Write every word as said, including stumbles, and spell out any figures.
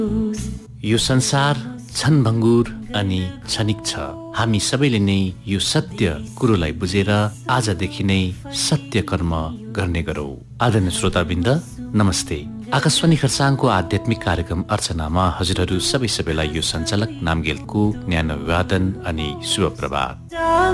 यो संसार क्षणभङ्गुर अनि क्षणिक छ। हामी सबैले नै यो सत्य कुरोलाई बुझेर आजदेखि नै सत्य कर्म गर्ने गरौँ। आदरणीय श्रोताबिन्द, नमस्ते। आकाशवाणी खरसाङको आध्यात्मिक कार्यक्रम अर्चनामा हजुरहरू सबै सबैलाई यो सञ्चालक नामगेलको न्यानो अभिवादन अनि शुभ प्रभात।